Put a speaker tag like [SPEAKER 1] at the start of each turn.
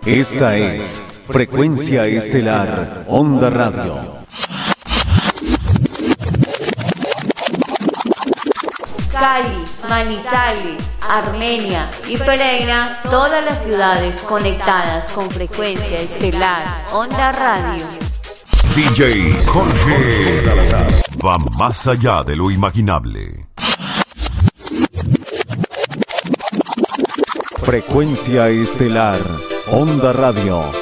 [SPEAKER 1] Esta es Frecuencia Estelar Onda Radio.
[SPEAKER 2] Cali, Manizales, Armenia y Pereira, todas las ciudades conectadas con Frecuencia Estelar Onda Radio.
[SPEAKER 3] DJ Jorge Salazar va más allá de lo imaginable.
[SPEAKER 1] Frecuencia Estelar Onda Radio.